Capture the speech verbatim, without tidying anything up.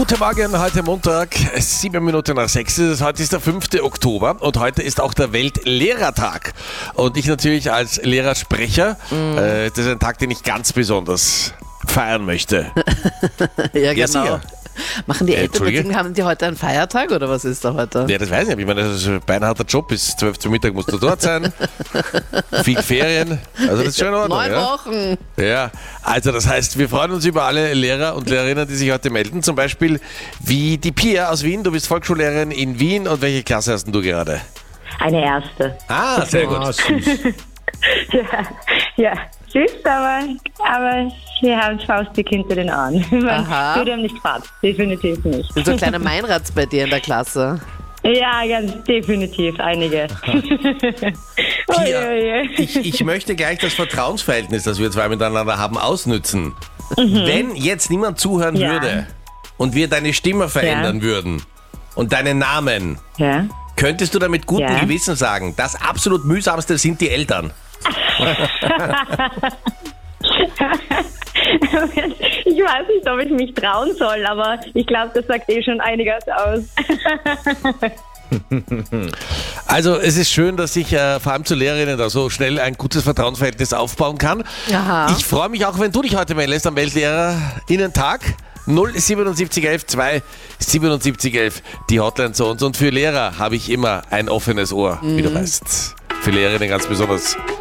Guten Morgen, heute Montag, sieben Minuten nach sechs ist es. Heute ist der fünfte Oktober und heute ist auch der Weltlehrertag. Und ich natürlich als Lehrersprecher, mm. äh, das ist ein Tag, den ich ganz besonders feiern möchte. Ja, genau. Sicher. Machen die Äh, Eltern, Entschuldige? haben die heute einen Feiertag oder was ist da heute? Ja, das weiß ich nicht. Ich meine, das ist ein beinharter Job. Bis zwölf Uhr Mittag musst du dort sein. Viel Ferien. Also das ist schon in Ordnung. Neun ja? Wochen. Ja, also das heißt, wir freuen uns über alle Lehrer und Lehrerinnen, die sich heute melden. Zum Beispiel wie die Pia aus Wien. Du bist Volksschullehrerin in Wien. Und welche Klasse hast denn du gerade? Eine erste. Ah, sehr gut. Ah, süß. Ja, ja. Süß, aber, aber sie haben faustig hinter den Ohren. Man Aha. tut ihm nicht Spaß, definitiv nicht. Sind so kleine Meinrads bei dir in der Klasse? Ja, ganz definitiv, einige. Ui, Pia, ui. ich, ich möchte gleich das Vertrauensverhältnis, das wir zwei miteinander haben, ausnützen. Wenn jetzt niemand zuhören Ja. würde und wir deine Stimme verändern Ja. würden und deinen Namen, Ja. könntest du da mit gutem Ja. Gewissen sagen, das absolut mühsamste sind die Eltern? Ich weiß nicht, ob ich mich trauen soll, aber ich glaube, das sagt eh schon einiges aus. Also es ist schön, dass ich äh, vor allem zu Lehrerinnen da so schnell ein gutes Vertrauensverhältnis aufbauen kann. Aha. Ich freue mich auch, wenn du dich heute meldest am Weltlehrerinnen-Tag. null siebenundsiebzig elf zwei siebenundsiebzig elf, die Hotline zu uns. Und für Lehrer habe ich immer ein offenes Ohr, wie du weißt. Für Lehrerinnen ganz besonders.